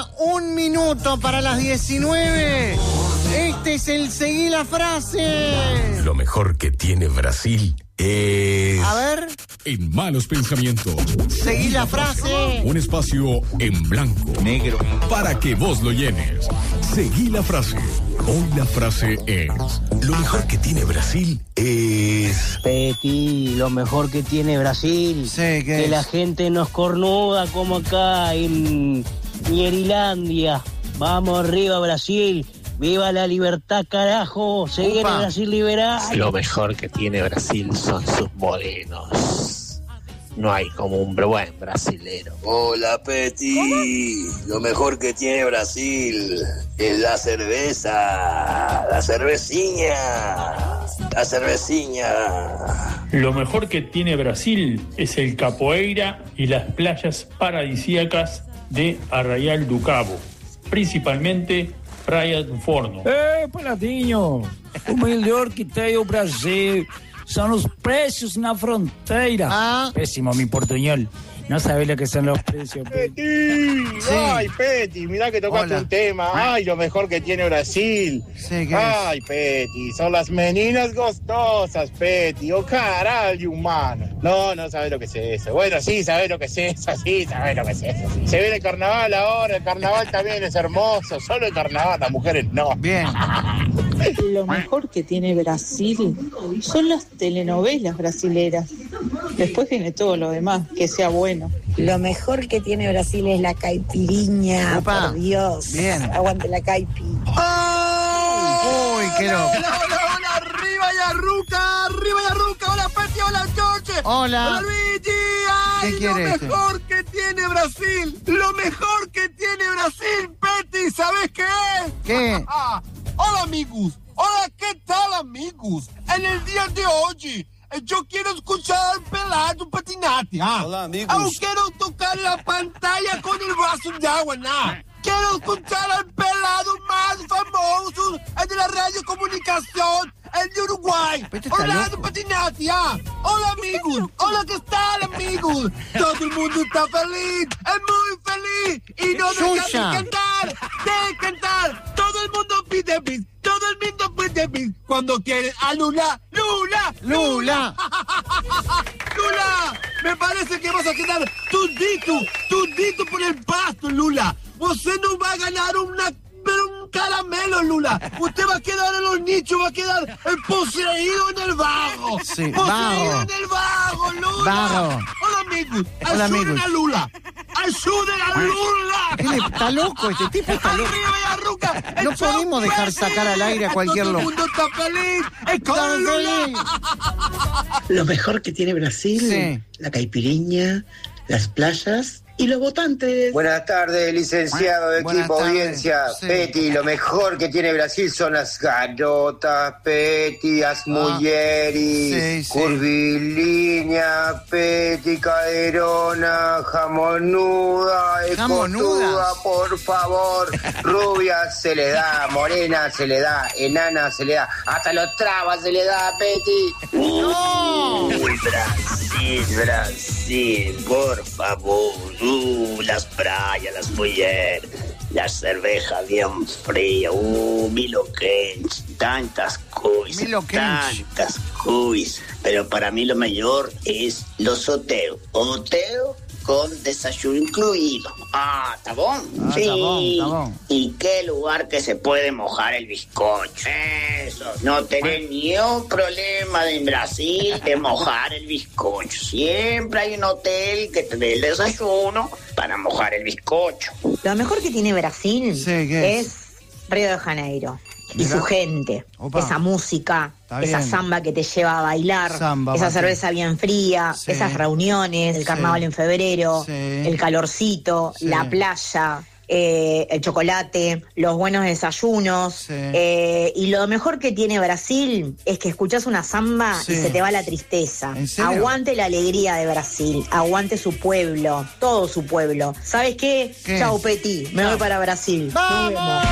falta 1 minuto para las 19. Este es el Seguí la Frase. Lo mejor que tiene Brasil es... A ver. En Malos Pensamientos. Seguí la frase. Un espacio en blanco, negro, para que vos lo llenes. Seguí la frase. Hoy la frase es... Lo mejor que tiene Brasil es... Peti, lo mejor que tiene Brasil. Sí, ¿qué que es? la gente no es cornuda como acá en Nierilandia. Vamos arriba, Brasil. ¡Viva la libertad, carajo! ¡Se viene Brasil liberal! Lo mejor que tiene Brasil son sus morenos. No hay como un buen brasilero. Hola, Peti. Lo mejor que tiene Brasil es la cerveza. La cerveciña. La cerveciña. Lo mejor que tiene Brasil es el capoeira y las playas paradisíacas de Arraial do Cabo, principalmente Praia do Forno. Paladinho, o melhor que tem o Brasil são os preços na fronteira. Pésimo mi portuñol. No sabes lo que son los precios. Peti, ay, Peti, mirá que tocaste un tema. Ay, lo mejor que tiene Brasil. Sí, ¿qué ay, Peti, son las meninas gostosas, Peti. Oh, caralho, humano. No sabes lo que es eso. Bueno, sí, sabes lo que es eso, sí, sabes lo que es eso. Sí. Se viene el carnaval ahora, el carnaval también es hermoso. Solo el carnaval, las mujeres no. Bien. Lo mejor que tiene Brasil son las telenovelas brasileras. Después viene todo lo demás, que sea bueno. Lo mejor que tiene Brasil es la caipirinha. Opa. Por Dios. Bien. Aguante la caipi. Uy, qué loco. Hola, arriba y arruca, hola Peti, hola George. Hola. Luigi. ¿Qué Ay, quiere lo este? mejor que tiene Brasil, lo mejor que tiene Brasil, Peti, ¿sabes qué es? ¿Qué? Hola amigos, hola, ¿qué tal amigos? En el día de hoy, yo quiero escuchar al pelado patinate. Hola amigos. No quiero tocar la pantalla con el vaso de agua, Quiero escuchar al pelado más famoso de la radiocomunicación, el de Uruguay. Orlando Patinati, Hola amigos, hola, ¿qué tal amigos? Todo el mundo está feliz, es muy feliz y no deja de cantar. Todo el mundo pide bis, todo el mundo pide bis. Cuando quieren a Lula. Lula, me parece que vas a quedar tudito por el pasto, Lula. Usted no va a ganar un caramelo, Lula. Usted va a quedar en los nichos, va a quedar poseído en el vago. Sí, poseído en el vago, Lula. Vago. Hola, amigos. Hola, Ayuden amigos. a Lula. Ayuden a Lula. Está loco, este tipo está loco. Arriba y arruca. No podemos dejar sacar al aire a cualquier Todo el loco. mundo está feliz. Es con Lula. Lo mejor que tiene Brasil, Sí. la caipirinha, las playas y los votantes. Buenas tardes, licenciado de Buenas equipo, tardes. audiencia. Sí. Peti, lo mejor que tiene Brasil son las garotas, Peti, las mulheres, sí. curvilínea, Peti, caderona, jamonuda, Jamonudas. escotuda, por favor. Rubia se le da, morena se le da, enana se le da, hasta los trabas se le da, Peti. ¡No! Uy, Brasil, por favor. Las playas, las mujeres, la cerveja bien fría, Milo Kench, tantas cosas, Milo Kench. tantas cosas. Pero para mí lo mejor es los hoteles. Hotel con desayuno incluido. ¿Está bon? Está bon. ¿Y qué lugar que se puede mojar el bizcocho? Eso, no tenés ni un problema en Brasil de mojar el bizcocho. Siempre hay un hotel que te dé el desayuno para mojar el bizcocho. Lo mejor que tiene Brasil Sí, ¿qué es? Río de Janeiro. Y Mirá. su gente, Opa. esa música, Está esa bien. samba que te lleva a bailar, Samba, esa Mati. cerveza bien fría, Sí. esas reuniones, el Sí. carnaval en febrero, Sí. el calorcito, Sí. la playa, el chocolate, los buenos desayunos. Sí. Y lo mejor que tiene Brasil es que escuchás una samba Sí. y se te va la tristeza. ¿En serio? Aguante la alegría de Brasil, aguante su pueblo, todo su pueblo. ¿Sabes qué? ¿Qué? Chau, Peti, me voy para Brasil. Nos ¡Vamos! vemos.